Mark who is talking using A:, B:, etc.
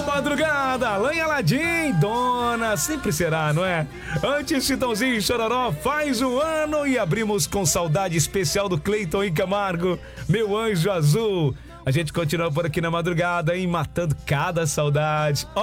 A: Madrugada, Alain Aladim, dona, sempre será, não é? Antes, Chitãozinho e Chororó faz um ano e abrimos com saudade especial do Cleiton e Camargo, Meu Anjo Azul. A gente continua por aqui na madrugada, hein? Matando cada saudade.